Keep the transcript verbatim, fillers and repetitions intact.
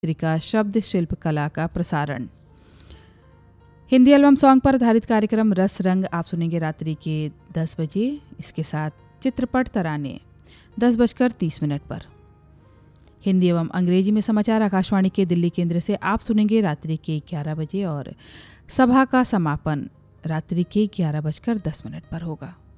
का शब्द शिल्प कला का प्रसारण। हिंदी एल्बम सॉन्ग पर आधारित कार्यक्रम रस रंग आप सुनेंगे रात्रि के दस बजे। इसके साथ चित्रपट तराने दस बजकर तीस मिनट पर। हिंदी एवं अंग्रेजी में समाचार आकाशवाणी के दिल्ली केंद्र से आप सुनेंगे रात्रि के ग्यारह बजे और सभा का समापन रात्रि के ग्यारह बजकर दस मिनट पर होगा।